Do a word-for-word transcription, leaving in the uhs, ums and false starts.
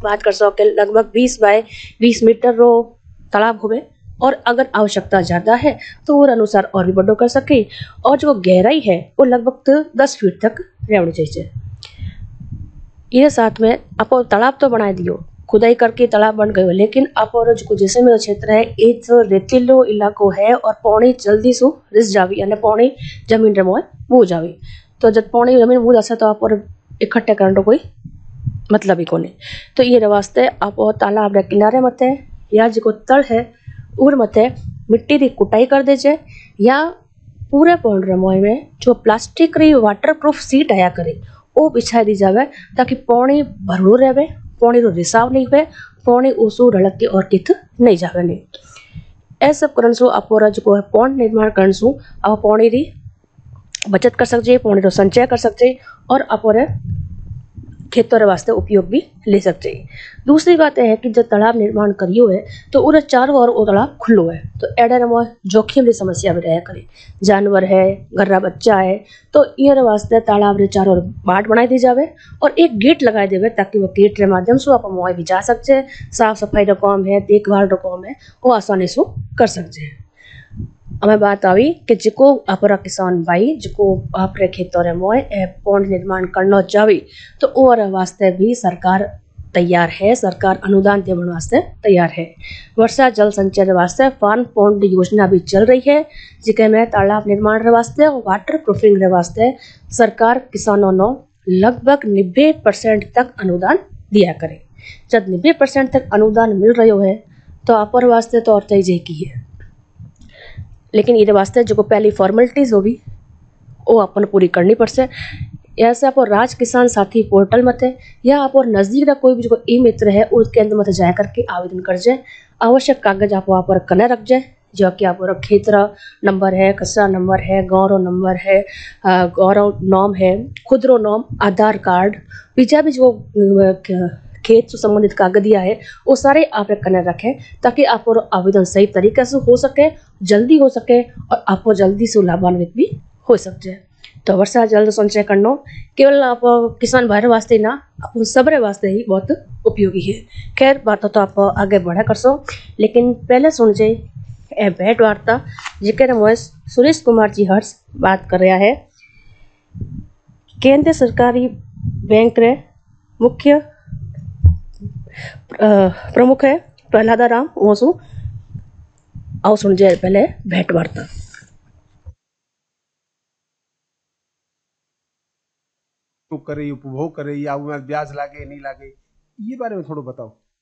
बात कर सो के लगभग बीस बाय बीस मीटर रो तालाब होवे और अगर आवश्यकता ज्यादा है तो और अनुसार और भी बड़ो कर सके और जो गहराई है वो लगभग दस फीट तक रहनी चाहिए। ये साथ में आप तालाब तो बना दियो, खुदाई करके तालाब बन गयो, लेकिन आप और जो जैसे में क्षेत्र है एक रेतीलो इलाको है और पानी जल्दी सु रिस जावी यानी पानी जमीन रे मोय बू जावी। तो जब पानी जमीन बू जासे तो आप और इकट्ठे करने कोई मतलब ही कोनी। तो ये वास्ते आप तालाब रे किनारे मते या जो तल है उर मते मिट्टी री कुटाई कर दीजिए या पूरे पौंड रे मोय में जो प्लास्टिक री वाटरप्रूफ सीट आया करे वो बिछा दी जावे ताकि पानी भरलू रहे, पानी रो रिसाव नहीं हुए, पानी ऊसू ढलक के और कित नहीं जावे नहीं। ए सब करन सु आप जो है पौंड निर्माण करन सु आप पानी री बचत कर सकते, पानी रो संचय कर सकते और आप खेतों रे वास्ते उपयोग भी ले सकते। दूसरी बात है कि जब तालाब निर्माण करियो है तो उरे चारों ओर वो तालाब खुलो है तो एडे रे मोय जोखिम री समस्या भी रह करे, जानवर है, घर्रा बच्चा है, तो ये वास्ते तालाब रे चारों ओर बाट बनाई दी जावे और एक गेट लगाई देवे ताकि वो गेट रे माध्यम से आप मोय भी जा सकते, साफ सफाई रो काम है, देखभाल रो काम है वो आसानी से कर सकते। हमें बात आई कि जिको अपरा किसान भाई जिको आपरे खेतों रे मोय पौंड निर्माण करना चाहे तो और वास्ते भी सरकार तैयार है, सरकार अनुदान देने वास्ते तैयार है। वर्षा जल संचय वास्ते फार्म पौंड योजना भी चल रही है जिके में तालाब निर्माण रे वास्ते और वाटर प्रूफिंग रे वास्ते सरकार किसानों नो लगभग नब्बे परसेंट तक अनुदान दिया करे। जब नब्बे परसेंट तक अनुदान मिल रही है तो आप वास्ते तो और चाहिए की है, लेकिन ये वास्ते जो पहली फॉर्मेलिटीज होगी वो अपन पूरी करनी पड़से। ऐसे आप राज किसान साथी पोर्टल मते या आप नजदीक का कोई भी जो ई मित्र है उसके अंदर मत जाए करके आवेदन कर जाए। आवश्यक कागज आप वहाँ पर कने रख जाए जो कि आप खेतरा नंबर है, कचरा नंबर है, गौरव नंबर है, गौरव नॉम है, खुदरो नॉम, आधार कार्ड, बीजा भी जो खेत से संबंधित कागजिया है वो सारे आप कने रखें ताकि आप आवेदन सही तरीके से हो सके, जल्दी हो सके और आप जल्दी से लाभान्वित भी हो सकते हैं। तो वर्षा जल संचय करना केवल आप किसान भाई वास्ते ना आप सबरे वास्ते ही बहुत उपयोगी है। खैर बात तो आप आगे बढ़ा कर सो, लेकिन पहले सुन जाए ए भेंट वार्ता जिक्र मोय सुरेश कुमार जी हर्ष बात कर रहा है। केंद्र सरकारी बैंक रे मुख्य प्रमुख है प्रहलादा राम ओसु आओ सुन जाए पहले भेंट वार्ता। करे उपभोग करे या ब्याज लागे नहीं लागे ये बारे में थोड़ा बताओ।